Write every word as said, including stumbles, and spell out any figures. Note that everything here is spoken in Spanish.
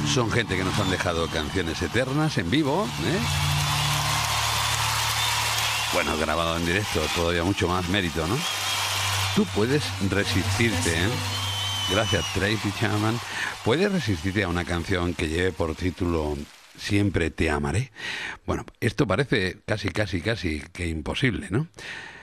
Son gente que nos han dejado canciones eternas en vivo, ¿eh? Bueno, grabado en directo, todavía mucho más mérito, ¿no? Tú puedes resistirte, ¿eh? Gracias, Tracy Chapman. ¿Puedes resistirte a una canción que lleve por título Siempre te amaré? Bueno, esto parece casi, casi, casi que imposible, ¿no?